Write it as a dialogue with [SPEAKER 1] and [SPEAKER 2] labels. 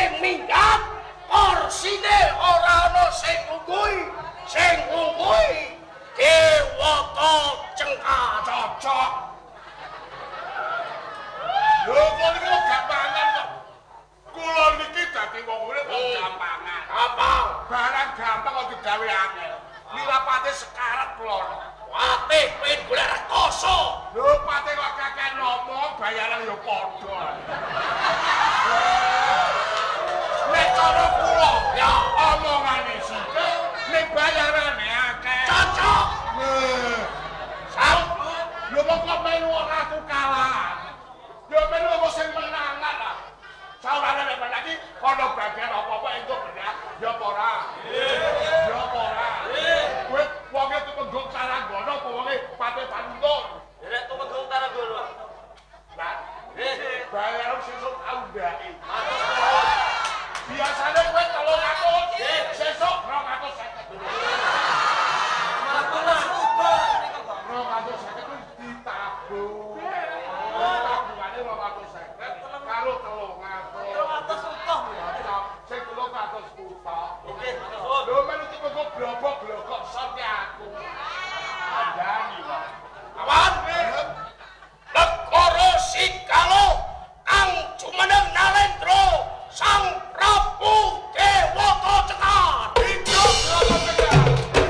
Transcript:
[SPEAKER 1] sing minggat korsine ora ana sing ngungguhi Dewata Cengkar cocok.
[SPEAKER 2] Lho kok niku gampangan kok. Kula niki dadi wong urip kok gampangan.
[SPEAKER 1] Gampang.
[SPEAKER 2] Barang gampang kok digawe angel. Nirapate sekarat klono.
[SPEAKER 1] Patih pengen golek rekoso.
[SPEAKER 2] Lho pate kok kakek ngomong bayaran ya padha. Nek cara kula ya omongane sithik, nek bayarane akeh.
[SPEAKER 1] Cocok.
[SPEAKER 2] Sampun. Lho kok melu ora tukalan. Yo melu kok sing menangan lah. Saurane nek lagi ana bagian